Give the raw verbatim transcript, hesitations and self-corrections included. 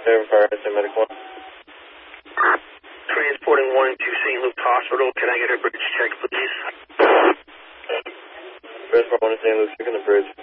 Seven Fire, Saint Medical. Transporting one to Saint Luke's Hospital. Can I get a bridge check, please? Transport one to Saint Luke's, checking the bridge.